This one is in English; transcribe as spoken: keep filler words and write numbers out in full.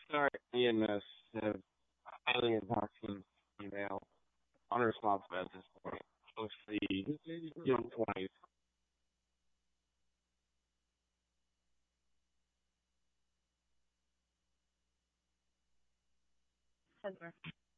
Sorry, E M S have highly intoxicating female unresponsive at this point. Mostly young twenties. Heather.